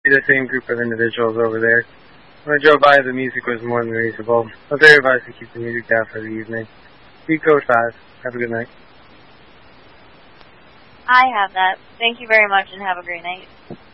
see the same group of individuals over there. When I drove by, the music was more than reasonable. I was very advised to keep the music down for the evening. Be code 5. Have a good night. I have that. Thank you very much and have a great night.